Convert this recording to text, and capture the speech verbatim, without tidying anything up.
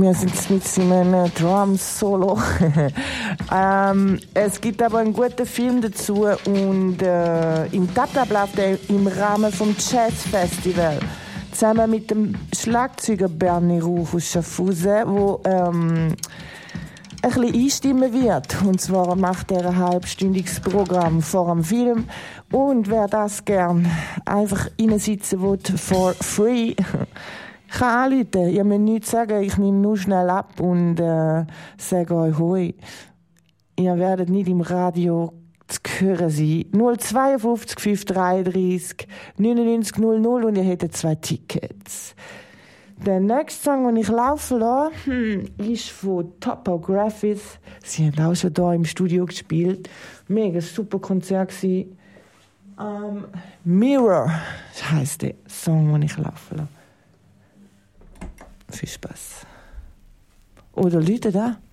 Wir sind mit einem Drum-Solo. ähm, es gibt aber einen guten Film dazu und äh, im Tatab läuft er im Rahmen vom Jazz Festival zusammen mit dem Schlagzeuger Bernie Ruf aus Schaffhausen, wo ähm, ein bisschen einstimmen wird. Und zwar macht er ein halbstündiges Programm vor dem Film. Und wer das gern einfach reinsitzen will, for free, kann anrufen. Ihr müsst nichts sagen, ich nehme nur schnell ab und äh, sage euch hoi. Ihr werdet nicht im Radio zu hören sein. null zwei fünf fünf drei drei neunundneunzig null null und ihr hättet zwei Tickets. Der nächste Song, den ich laufen lasse, hm, ist von Topographies. Sie haben auch schon hier im Studio gespielt. Mega super Konzert gewesen. Um, Mirror heisst der Song, den ich laufen lasse. Viel Spaß. Oder Leute da?